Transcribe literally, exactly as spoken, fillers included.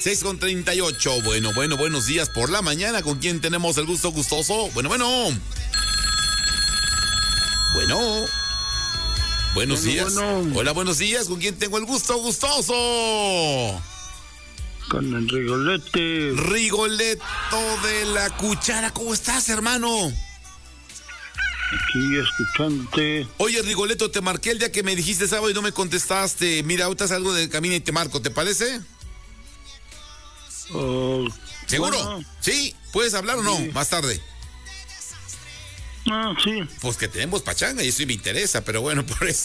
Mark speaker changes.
Speaker 1: seis con treinta y ocho. Bueno, bueno, buenos días por la mañana. ¿Con quién tenemos el gusto gustoso? Bueno, bueno. Bueno. Buenos
Speaker 2: bueno,
Speaker 1: días.
Speaker 2: Bueno.
Speaker 1: Hola, buenos días. ¿Con quién tengo el gusto gustoso?
Speaker 2: Con el Rigolete.
Speaker 1: Rigoletto de la Cuchara. ¿Cómo estás, hermano?
Speaker 2: Aquí escuchándote.
Speaker 1: Oye, Rigoletto, te marqué el día que me dijiste sábado y no me contestaste. Mira, ahorita salgo del camino y te marco, ¿te parece?
Speaker 2: Uh,
Speaker 1: ¿Seguro?
Speaker 2: Bueno.
Speaker 1: ¿Sí? ¿Puedes hablar o no?
Speaker 2: Sí.
Speaker 1: Más tarde.
Speaker 2: Ah, sí.
Speaker 1: Pues que tenemos pachanga y eso me interesa, pero bueno, por eso.